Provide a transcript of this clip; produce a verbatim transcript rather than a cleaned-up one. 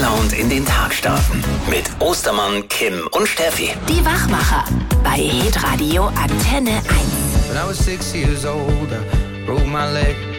gelaunt in den Tag starten. Mit Ostermann, Kim und Steffi. Die Wachmacher bei Hitradio Antenne eins. When I was six years old, I broke my leg.